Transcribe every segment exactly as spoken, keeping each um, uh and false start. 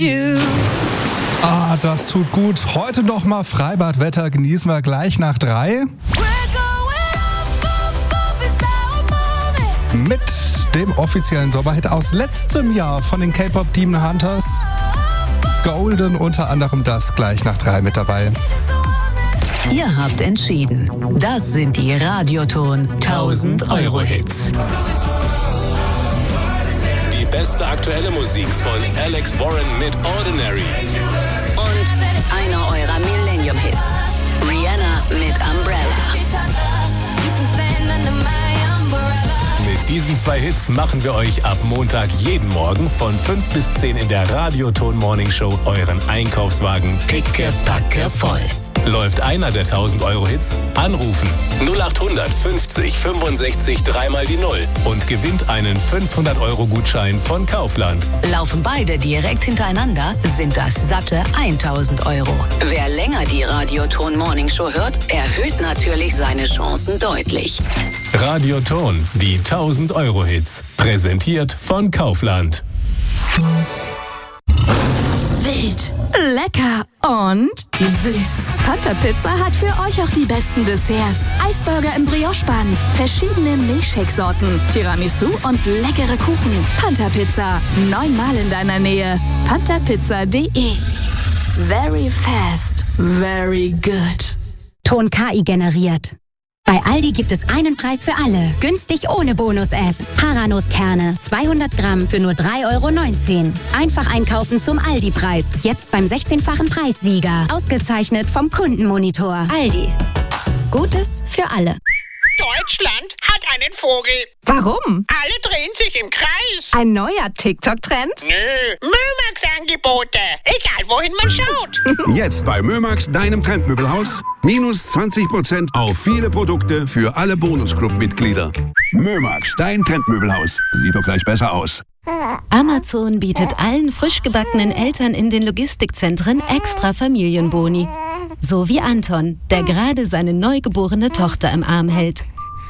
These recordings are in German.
Ah, das tut gut. Heute noch mal Freibadwetter genießen wir gleich nach drei. Mit dem offiziellen Sommerhit aus letztem Jahr von den K-Pop Demon Hunters. Golden unter anderem, das gleich nach drei mit dabei. Ihr habt entschieden. Das sind die Radioton tausend Euro Hits. Die beste aktuelle Musik von Alex Warren mit Ordinary. Und einer eurer Millennium Hits. Rihanna mit Umbrella. Mit diesen zwei Hits machen wir euch ab Montag jeden Morgen von fünf bis zehn in der Radioton Morning Show euren Einkaufswagen pickepacke voll. Läuft einer der tausend Euro Hits? Anrufen null acht fünfzig fünfundsechzig dreimal die Null und gewinnt einen fünfhundert Euro Gutschein von Kaufland. Laufen beide direkt hintereinander, sind das satte tausend Euro. Wer länger die Radioton Morning Show hört, erhöht natürlich seine Chancen deutlich. Radioton, die tausend Euro Hits. Präsentiert von Kaufland. Wild, lecker und süß. Panta Pizza hat für euch auch die besten Desserts. Eisburger im Brioche-Bann, verschiedene Milchshake-Sorten, Tiramisu und leckere Kuchen. Panta Pizza, neunmal in deiner Nähe. panta pizza punkt de. Very fast, very good. Ton K I generiert. Bei Aldi gibt es einen Preis für alle. Günstig ohne Bonus-App. Haranus-Kerne. zweihundert Gramm für nur drei Euro neunzehn. Einfach einkaufen zum Aldi-Preis. Jetzt beim sechzehnfachen Preissieger. Ausgezeichnet vom Kundenmonitor. Aldi. Gutes für alle. Deutschland hat einen Vogel. Warum? Alle drehen sich im Kreis. Ein neuer TikTok-Trend? Nö, Mömax-Angebote. Egal, wohin man schaut. Jetzt bei Mömax, deinem Trendmöbelhaus. Minus zwanzig Prozent auf viele Produkte für alle Bonusclub-Mitglieder. Mömax, dein Trendmöbelhaus. Sieht doch gleich besser aus. Amazon bietet allen frisch gebackenen Eltern in den Logistikzentren extra Familienboni. So wie Anton, der gerade seine neugeborene Tochter im Arm hält.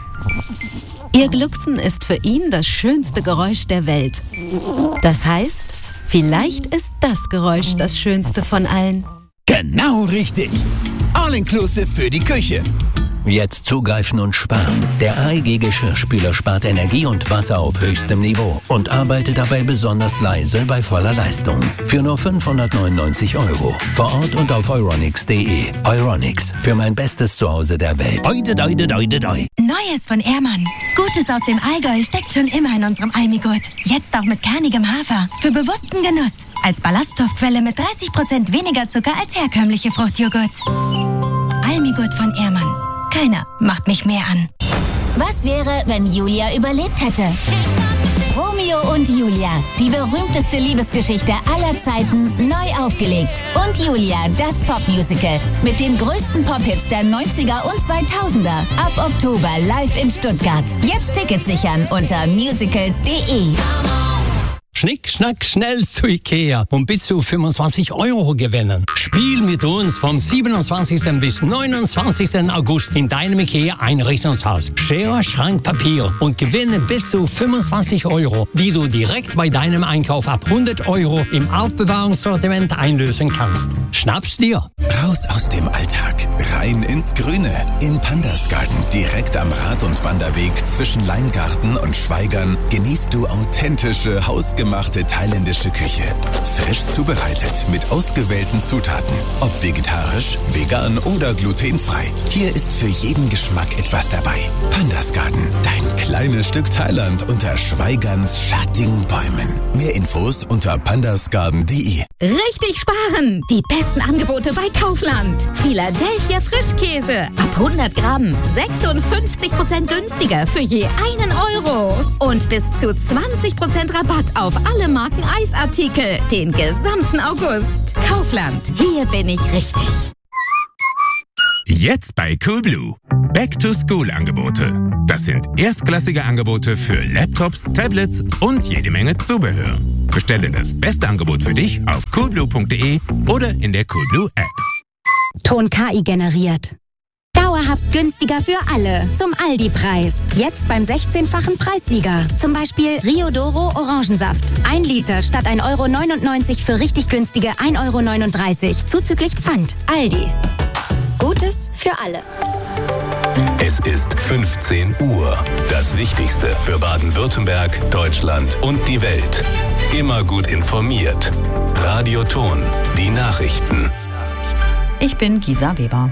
Ihr Glucksen ist für ihn das schönste Geräusch der Welt. Das heißt, vielleicht ist das Geräusch das schönste von allen. Genau richtig. All-inclusive für die Küche. Jetzt zugreifen und sparen. Der A E G-Geschirrspüler spart Energie und Wasser auf höchstem Niveau und arbeitet dabei besonders leise bei voller Leistung. Für nur fünfhundertneunundneunzig Euro. Vor Ort und auf euronics punkt de. Euronics, für mein bestes Zuhause der Welt. Oide, oide, oide, oide. Neues von Ehrmann. Gutes aus dem Allgäu steckt schon immer in unserem Almigurt. Jetzt auch mit kernigem Hafer. Für bewussten Genuss. Als Ballaststoffquelle mit dreißig Prozent weniger Zucker als herkömmliche Fruchtjoghurt. Almigurt von Ehrmann. Keiner macht mich mehr an. Was wäre, wenn Julia überlebt hätte? Romeo und Julia, die berühmteste Liebesgeschichte aller Zeiten, neu aufgelegt. Und Julia, das Popmusical. Mit den größten Pop-Hits der neunziger und zweitausender. Ab Oktober live in Stuttgart. Jetzt Tickets sichern unter musicals punkt de. Schnick, schnack, schnell zu Ikea und bis zu fünfundzwanzig Euro gewinnen. Spiel mit uns vom siebenundzwanzigsten bis neunundzwanzigsten August in deinem Ikea-Einrichtungshaus. Schere, Schrank, Papier und gewinne bis zu fünfundzwanzig Euro, die du direkt bei deinem Einkauf ab hundert Euro im Aufbewahrungssortiment einlösen kannst. Schnapp's dir! Raus aus dem Alltag, rein ins Grüne. Im Pandas Garten, direkt am Rad- und Wanderweg zwischen Leingarten und Schweigern, genießt du authentische, hausgemachte thailändische Küche. Frisch zubereitet mit ausgewählten Zutaten. Ob vegetarisch, vegan oder glutenfrei. Hier ist für jeden Geschmack etwas dabei. Pandas Garten, dein kleines Stück Thailand unter Schweigerns schattigen Bäumen. Mehr Infos unter pandasgarden punkt de. Richtig sparen! Die besten Angebote bei Kaufland. Philadelphia Frischkäse. Ab hundert Gramm. sechsundfünfzig Prozent günstiger für je einen Euro. Und bis zu zwanzig Prozent Rabatt auf alle Marken Eisartikel. Den gesamten August. Kaufland. Hier bin ich richtig. Jetzt bei Coolblue. Back-to-School-Angebote. Das sind erstklassige Angebote für Laptops, Tablets und jede Menge Zubehör. Bestelle das beste Angebot für dich auf coolblue punkt de oder in der Coolblue App. Ton K I generiert. Dauerhaft günstiger für alle. Zum Aldi-Preis. Jetzt beim sechzehnfachen Preissieger. Zum Beispiel Riodoro Orangensaft. Ein Liter statt ein Euro neunundneunzig für richtig günstige ein Euro neununddreißig. Zuzüglich Pfand. Aldi. Gutes für alle. Es ist fünfzehn Uhr. Das Wichtigste für Baden-Württemberg, Deutschland und die Welt. Immer gut informiert. Radio Ton. Die Nachrichten. Ich bin Gisa Weber.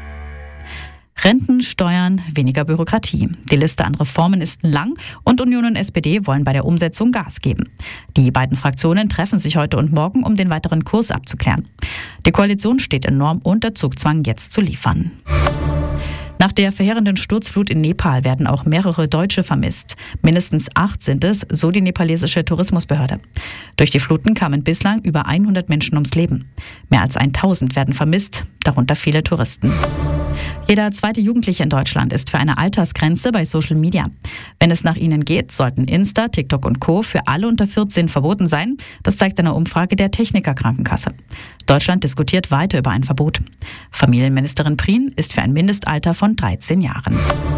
Renten, Steuern, weniger Bürokratie. Die Liste an Reformen ist lang und Union und S P D wollen bei der Umsetzung Gas geben. Die beiden Fraktionen treffen sich heute und morgen, um den weiteren Kurs abzuklären. Die Koalition steht enorm unter Zugzwang, jetzt zu liefern. Nach der verheerenden Sturzflut in Nepal werden auch mehrere Deutsche vermisst. Mindestens acht sind es, so die nepalesische Tourismusbehörde. Durch die Fluten kamen bislang über hundert Menschen ums Leben. Mehr als tausend werden vermisst, darunter viele Touristen. Jeder zweite Jugendliche in Deutschland ist für eine Altersgrenze bei Social Media. Wenn es nach ihnen geht, sollten Insta, TikTok und Co. für alle unter vierzehn verboten sein. Das zeigt eine Umfrage der Techniker Krankenkasse. Deutschland diskutiert weiter über ein Verbot. Familienministerin Prien ist für ein Mindestalter von dreizehn Jahren.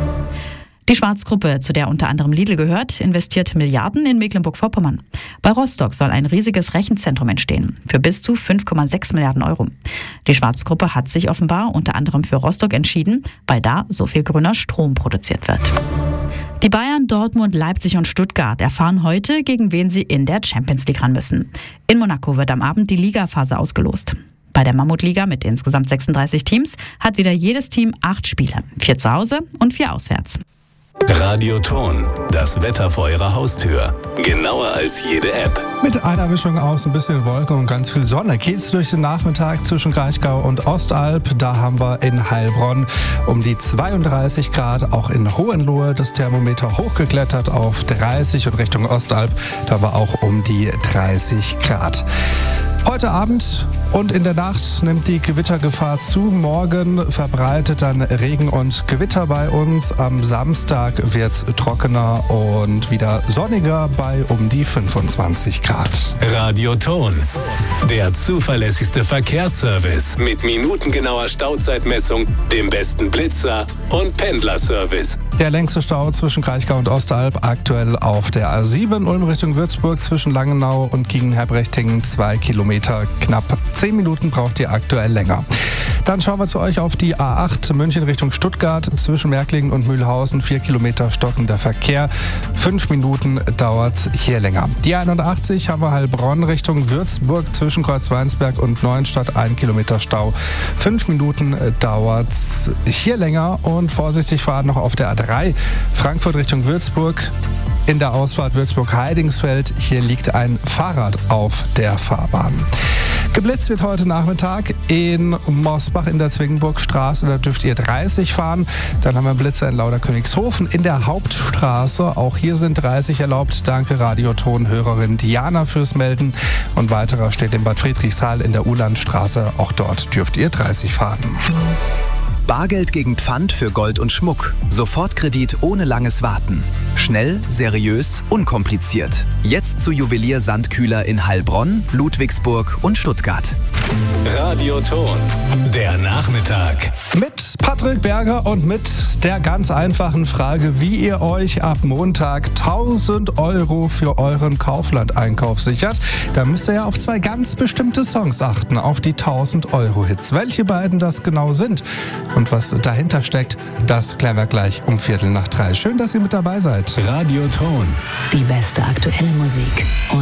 Die Schwarz-Gruppe, zu der unter anderem Lidl gehört, investiert Milliarden in Mecklenburg-Vorpommern. Bei Rostock soll ein riesiges Rechenzentrum entstehen, für bis zu fünf Komma sechs Milliarden Euro. Die Schwarz-Gruppe hat sich offenbar unter anderem für Rostock entschieden, weil da so viel grüner Strom produziert wird. Die Bayern, Dortmund, Leipzig und Stuttgart erfahren heute, gegen wen sie in der Champions League ran müssen. In Monaco wird am Abend die Ligaphase ausgelost. Bei der Mammutliga mit insgesamt sechsunddreißig Teams hat wieder jedes Team acht Spiele, vier zu Hause und vier auswärts. Radio Ton, das Wetter vor Ihrer Haustür. Genauer als jede App. Mit einer Mischung aus ein bisschen Wolken und ganz viel Sonne geht's durch den Nachmittag zwischen Kraichgau und Ostalb. Da haben wir in Heilbronn um die zweiunddreißig Grad, auch in Hohenlohe das Thermometer hochgeklettert auf dreißig und Richtung Ostalb, da war auch um die dreißig Grad. Heute Abend und in der Nacht nimmt die Gewittergefahr zu. Morgen verbreitet dann Regen und Gewitter bei uns. Am Samstag wird's trockener und wieder sonniger bei um die fünfundzwanzig Grad. Radio Ton, der zuverlässigste Verkehrsservice mit minutengenauer Stauzeitmessung, dem besten Blitzer und Pendlerservice. Der längste Stau zwischen Kraichgau und Ostalb aktuell auf der A sieben Ulm Richtung Würzburg zwischen Langenau und Giengen-Herbrechtingen zwei Kilometer. Knapp zehn Minuten braucht ihr aktuell länger. Dann schauen wir zu euch auf die A acht München Richtung Stuttgart zwischen Märklingen und Mühlhausen. vier Kilometer stockender Verkehr. fünf Minuten dauert es hier länger. Die einundachtzig haben wir Heilbronn Richtung Würzburg zwischen Kreuzweinsberg und Neuenstadt. ein Kilometer Stau. fünf Minuten dauert es hier länger. Und vorsichtig fahren noch auf der A drei Frankfurt Richtung Würzburg. In der Ausfahrt Würzburg-Heidingsfeld. Hier liegt ein Fahrrad auf der Fahrbahn. Geblitzt wird heute Nachmittag in Mosbach in der Zwingenburgstraße. Da dürft ihr dreißig fahren. Dann haben wir Blitzer in Lauderkönigshofen in der Hauptstraße. Auch hier sind dreißig erlaubt. Danke Radioton-Hörerin Diana fürs Melden. Und weiterer steht in Bad Friedrichshall in der Ulandstraße. Auch dort dürft ihr dreißig fahren. Bargeld gegen Pfand für Gold und Schmuck. Sofortkredit ohne langes Warten. Schnell, seriös, unkompliziert. Jetzt zu Juwelier Sandkühler in Heilbronn, Ludwigsburg und Stuttgart. Radio Ton, der Nachmittag. Mit Patrick Berger und mit der ganz einfachen Frage, wie ihr euch ab Montag tausend Euro für euren Kaufland-Einkauf sichert. Da müsst ihr ja auf zwei ganz bestimmte Songs achten, auf die tausend Euro Hits. Welche beiden das genau sind und was dahinter steckt, das klären wir gleich um Viertel nach drei. Schön, dass ihr mit dabei seid. Radio Ton. Die beste aktuelle Musik. Und